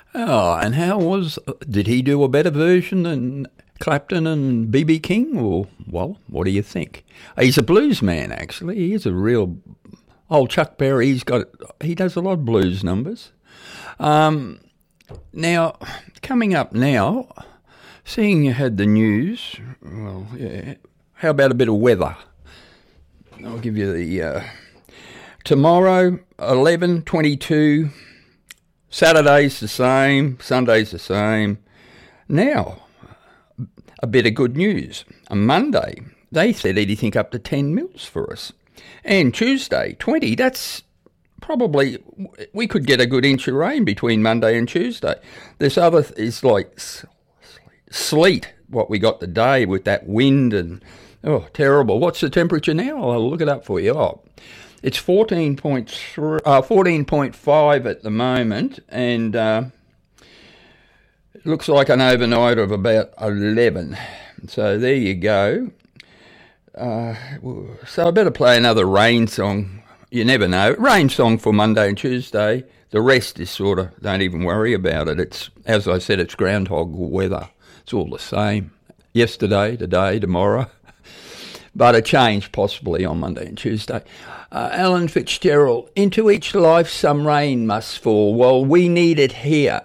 Oh, and did he do a better version than Clapton and B.B. King? Or, well, what do you think? He's a blues man, actually. He is a real... Old Chuck Berry, he does a lot of blues numbers. Now, coming up now, seeing you had the news, well, yeah, how about a bit of weather? I'll give you the... tomorrow, 11:22. Saturday's the same, Sunday's the same. Now, a bit of good news. On Monday, they said anything up to 10 mils for us. And Tuesday, 20, that's probably, we could get a good inch of rain between Monday and Tuesday. This other is like sleet, what we got today with that wind and, oh, terrible. What's the temperature now? I'll look it up for you. Oh, it's 14.5 at the moment, and it looks like an overnight of about 11. So there you go. So I better play another rain song. You never know. Rain song for Monday and Tuesday. The rest is sort of, don't even worry about it. It's, as I said, it's groundhog weather. It's all the same. Yesterday, today, tomorrow. But a change possibly on Monday and Tuesday. Alan Fitzgerald, into each life some rain must fall. Well, we need it here.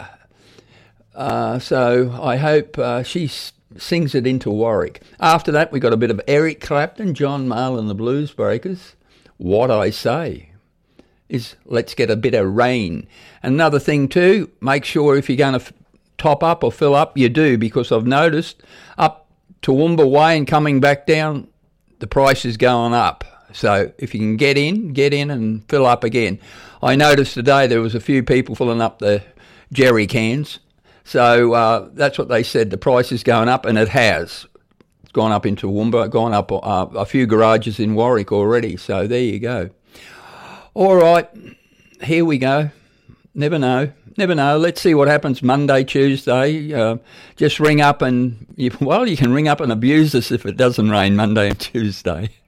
So I hope she sings it into Warwick. After that, we got a bit of Eric Clapton, John Mayall and the Blues Breakers. What I say is let's get a bit of rain. Another thing too, make sure if you're going to top up or fill up, you do, because I've noticed up Toowoomba Way and coming back down, the price is going up. So if you can get in and fill up again. I noticed today there was a few people filling up the jerry cans. So that's what they said. The price is going up, and it has. It's gone up in Toowoomba, gone up a few garages in Warwick already. So there you go. All right, here we go. Never know. Let's see what happens Monday, Tuesday. Just ring up and, you can ring up and abuse us if it doesn't rain Monday and Tuesday.